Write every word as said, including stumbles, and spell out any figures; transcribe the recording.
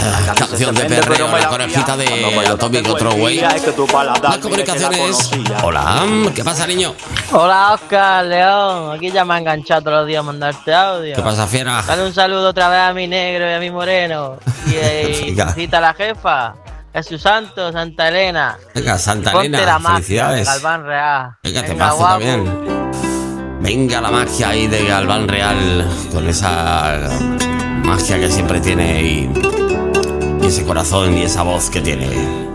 Canción de perreo, la conejita de Atomic Control. Las comunicaciones. Hola, ¿qué pasa, niño? Hola, Oscar, León. Aquí ya me ha enganchado todos los días a mandarte audio. ¿Qué pasa, fiera? Dale un saludo otra vez a mi negro y a mi moreno. Y, y cita a la jefa. Jesús Santo, Santa Elena. Venga, Santa Ponte Elena, la magia, felicidades. Galván Real. Venga, te Venga, paso guapo. también. Venga, la magia ahí de Galván Real, con esa magia que siempre tiene y, y ese corazón y esa voz que tiene.